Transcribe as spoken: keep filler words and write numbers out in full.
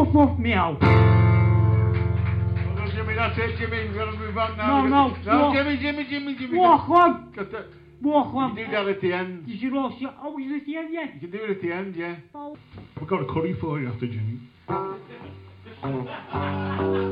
Woof woof meow. Oh, Jimmy, that's it, Jimmy. We've got to move on now. No, no. No, Walk. Jimmy, Jimmy, Jimmy, Jimmy. Walk on. Got to, Walk on. you do that at the end. You should also... Oh, is it the end yet? You can do it at the end, yeah. Oh. We've got a curry for you after Jimmy.